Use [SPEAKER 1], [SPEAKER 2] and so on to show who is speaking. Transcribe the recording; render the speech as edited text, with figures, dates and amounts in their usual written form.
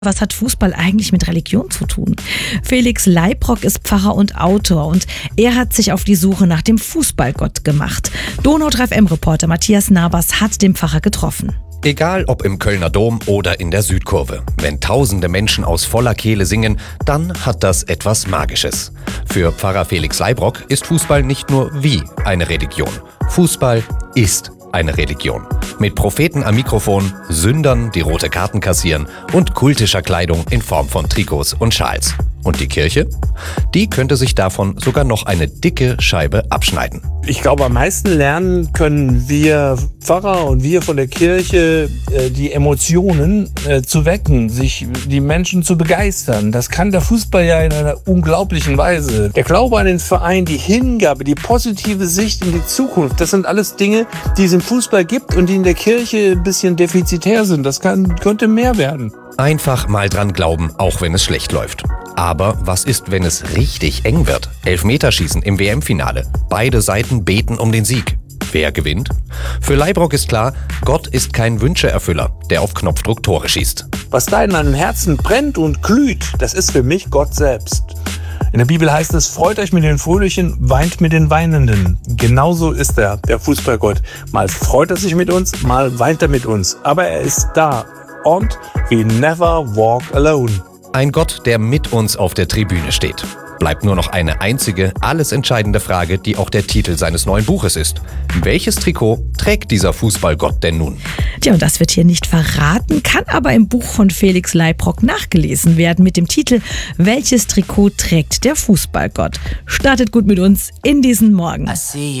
[SPEAKER 1] Was hat Fußball eigentlich mit Religion zu tun? Felix Leibrock ist Pfarrer und Autor und er hat sich auf die Suche nach dem Fußballgott gemacht. Donau 3FM-Reporter Matthias Nabas hat den Pfarrer getroffen.
[SPEAKER 2] Egal ob im Kölner Dom oder in der Südkurve, wenn tausende Menschen aus voller Kehle singen, dann hat das etwas Magisches. Für Pfarrer Felix Leibrock ist Fußball nicht nur wie eine Religion. Fußball ist eine Religion. Mit Propheten am Mikrofon, Sündern, die rote Karten kassieren und kultischer Kleidung in Form von Trikots und Schals. Und die Kirche? Die könnte sich davon sogar noch eine dicke Scheibe abschneiden.
[SPEAKER 3] Ich glaube, am meisten lernen können wir Pfarrer und wir von der Kirche, die Emotionen zu wecken, sich die Menschen zu begeistern. Das kann der Fußball ja in einer unglaublichen Weise. Der Glaube an den Verein, die Hingabe, die positive Sicht in die Zukunft, das sind alles Dinge, die es im Fußball gibt und die in der Kirche ein bisschen defizitär sind. Das könnte mehr werden.
[SPEAKER 2] Einfach mal dran glauben, auch wenn es schlecht läuft. Aber was ist, wenn es richtig eng wird? Elfmeterschießen im WM-Finale. Beide Seiten beten um den Sieg. Wer gewinnt? Für Leibrock ist klar, Gott ist kein Wünscheerfüller, der auf Knopfdruck Tore schießt.
[SPEAKER 3] Was da in meinem Herzen brennt und glüht, das ist für mich Gott selbst. In der Bibel heißt es, freut euch mit den Fröhlichen, weint mit den Weinenden. Genauso ist er, der Fußballgott. Mal freut er sich mit uns, mal weint er mit uns. Aber er ist da. Und we never walk alone.
[SPEAKER 2] Ein Gott, der mit uns auf der Tribüne steht. Bleibt nur noch eine einzige, alles entscheidende Frage, die auch der Titel seines neuen Buches ist. Welches Trikot trägt dieser Fußballgott denn nun?
[SPEAKER 1] Tja, und das wird hier nicht verraten, kann aber im Buch von Felix Leibrock nachgelesen werden mit dem Titel Welches Trikot trägt der Fußballgott? Startet gut mit uns in diesen Morgen.